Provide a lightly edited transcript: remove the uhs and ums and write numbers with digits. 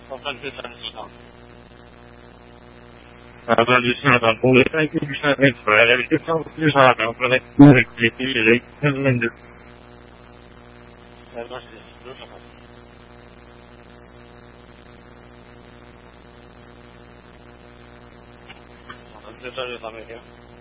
Tradicional pública y tradicionalmente para la educação utilizada para colectividade e también